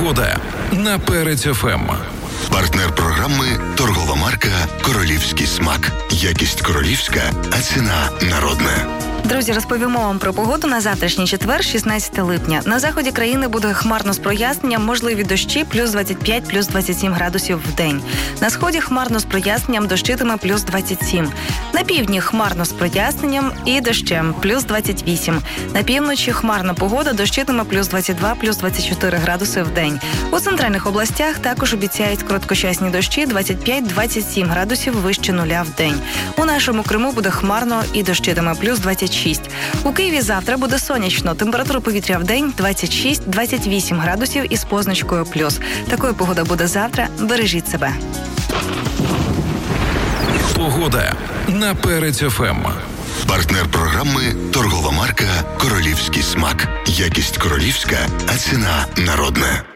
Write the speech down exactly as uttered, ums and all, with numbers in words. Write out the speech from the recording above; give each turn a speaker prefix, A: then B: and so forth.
A: Погода на Перець еф ем.
B: Партнер програми – торгова марка «Королівський смак». Якість королівська, а ціна народна.
C: Друзі, розповімо вам про погоду на завтрашній четвер, шістнадцяте липня. На заході країни буде хмарно з проясненням, можливі дощі, плюс двадцять п'ять, плюс двадцять сім градусів в день. На сході хмарно з проясненням, дощитиме плюс двадцять сім. На півдні хмарно з проясненням і дощем, плюс двадцять вісім. На півночі хмарна погода, дощитиме плюс двадцять два, плюс двадцять чотири градуси в день. У центральних областях також обіцяють короткочасні дощі, двадцять п'ять - двадцять сім градусів вище нуля в день. У нашому Криму буде хмарно і дощитиме плюс двадцять шість. У Києві завтра буде сонячно. Температура повітря в день двадцять шість - двадцять вісім градусів із позначкою плюс. Такою погода буде завтра. Бережіть себе.
A: Погода на Перець еф ем.
B: Партнер програми – торгова марка «Королівський смак». Якість королівська, а ціна народна.